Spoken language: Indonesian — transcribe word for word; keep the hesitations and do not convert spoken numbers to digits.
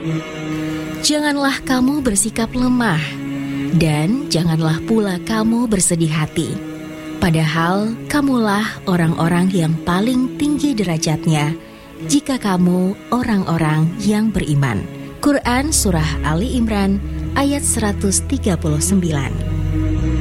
Janganlah kamu bersikap lemah, dan janganlah pula kamu bersedih hati. Padahal kamulah orang-orang yang paling tinggi derajatnya, jika kamu orang-orang yang beriman. Quran Surah Ali Imran ayat seratus tiga puluh sembilan.